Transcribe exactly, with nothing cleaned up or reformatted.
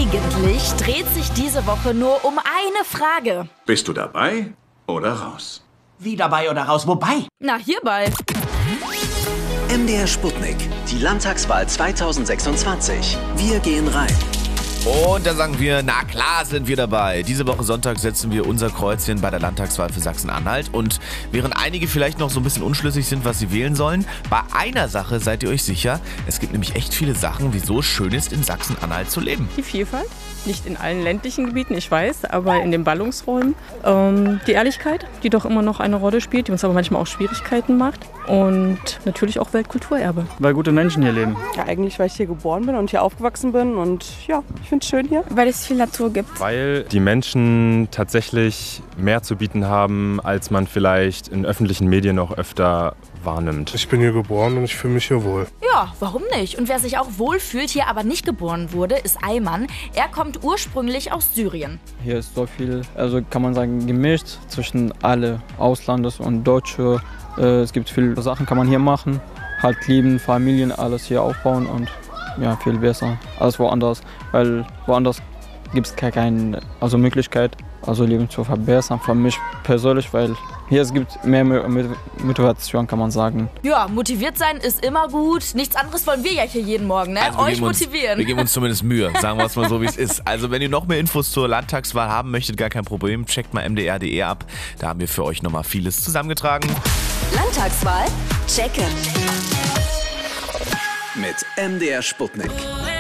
Eigentlich dreht sich diese Woche nur um eine Frage. Bist du dabei oder raus? Wie dabei oder raus? Wobei? Na, hierbei. M D R Sputnik, die Landtagswahl zweitausendsechsundzwanzig. Wir gehen rein. Und da sagen wir, na klar sind wir dabei. Diese Woche Sonntag setzen wir unser Kreuzchen bei der Landtagswahl für Sachsen-Anhalt. Und während einige vielleicht noch so ein bisschen unschlüssig sind, was sie wählen sollen, bei einer Sache seid ihr euch sicher. Es gibt nämlich echt viele Sachen, wieso es schön ist, in Sachsen-Anhalt zu leben. Die Vielfalt, nicht in allen ländlichen Gebieten, ich weiß, aber in den Ballungsräumen. Ähm, die Ehrlichkeit, die doch immer noch eine Rolle spielt, die uns aber manchmal auch Schwierigkeiten macht. Und natürlich auch Weltkulturerbe. Weil gute Menschen hier leben. Ja, eigentlich, weil ich hier geboren bin und hier aufgewachsen bin und ja, ich finde es schön hier. Weil es viel Natur gibt. Weil die Menschen tatsächlich mehr zu bieten haben, als man vielleicht in öffentlichen Medien noch öfter wahrnimmt. Ich bin hier geboren und ich fühle mich hier wohl. Ja, warum nicht? Und wer sich auch wohlfühlt, hier aber nicht geboren wurde, ist Ayman. Er kommt ursprünglich aus Syrien. Hier ist so viel, also kann man sagen, gemischt zwischen alle Auslandes und Deutsche. Es gibt viele Sachen, kann man hier machen. Halt lieben, Familien, alles hier aufbauen und ja, viel besser als woanders. Weil woanders gibt es keine also Möglichkeit, also Leben zu verbessern. Für mich persönlich, weil hier es gibt mehr Motivation, kann man sagen. Ja, motiviert sein ist immer gut. Nichts anderes wollen wir ja hier jeden Morgen, ne? Also wir Euch geben uns, motivieren. Wir geben uns zumindest Mühe, sagen wir es mal so, wie es ist. Also wenn ihr noch mehr Infos zur Landtagswahl haben möchtet, gar kein Problem, checkt mal m d r punkt d e ab. Da haben wir für euch nochmal vieles zusammengetragen. Landtagswahl? Checken. Mit M D R Sputnik.